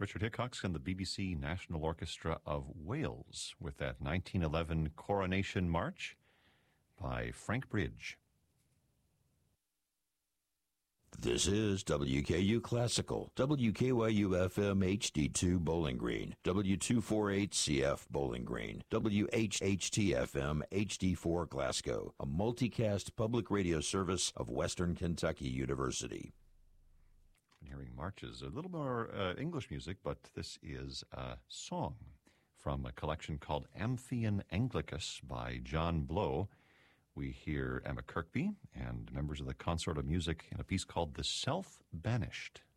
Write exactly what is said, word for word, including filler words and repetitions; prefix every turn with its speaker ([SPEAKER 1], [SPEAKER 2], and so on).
[SPEAKER 1] Richard Hickox and the B B C National Orchestra of Wales with that nineteen eleven Coronation March by Frank Bridge.
[SPEAKER 2] This is W K U Classical, W K Y U F M H D two Bowling Green, W two forty-eight C F Bowling Green, W H H T F M H D four Glasgow, a multicast public radio service of Western Kentucky University.
[SPEAKER 1] Been hearing marches, a little more uh, English music, but this is a song from a collection called Amphion Anglicus by John Blow. We hear Emma Kirkby and members of the Consort of Music in a piece called The Self-Banished.